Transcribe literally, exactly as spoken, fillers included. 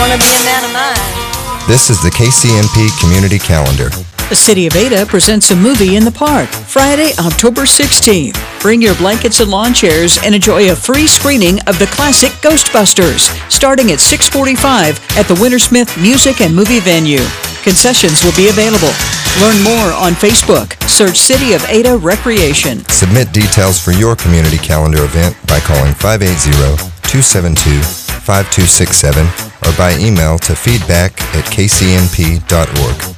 want to be a man of mine. This is the K C M P Community Calendar. The City of Ada presents a movie in the park, Friday, October sixteenth. Bring your blankets and lawn chairs and enjoy a free screening of the classic Ghostbusters, starting at six forty-five at the Wintersmith Music and Movie Venue. Concessions will be available. Learn more on Facebook. Search City of Ada Recreation. Submit details for your community calendar event by calling five eight zero, two seven two, five two six seven or by email to feedback at k c m p dot org.